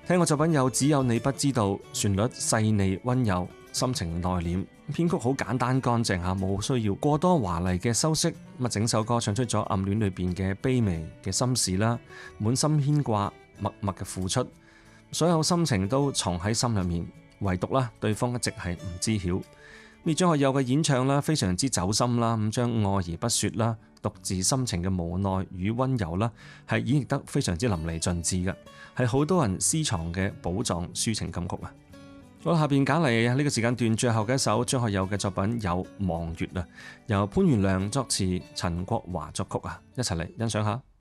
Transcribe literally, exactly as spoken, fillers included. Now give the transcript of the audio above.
聽個作品有只有你不知道，旋律細膩溫柔，心情內斂，編曲好簡單乾淨吓，冇需要過多華麗嘅修飾。咁整首歌唱出咗暗戀裏邊嘅卑微嘅心事啦，滿心牽掛，默默嘅付出，所有心情都藏喺心入面，唯獨啦對方一直係唔知曉。咁張學友嘅演唱啦，非常之走心啦，咁將愛而不說啦，獨自心情嘅無奈與溫柔啦，係演繹得非常之淋漓盡致嘅，係好多人私藏嘅寶藏抒情金曲啊！好啦，下邊揀嚟呢個時間段最後嘅一首張學友嘅作品有《望月》啊，由潘源良作詞，陳國華作曲啊，一齊嚟欣賞下。